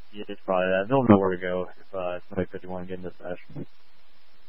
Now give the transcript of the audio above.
Yeah, it's probably that. They'll know where to go if somebody said you want to get into that.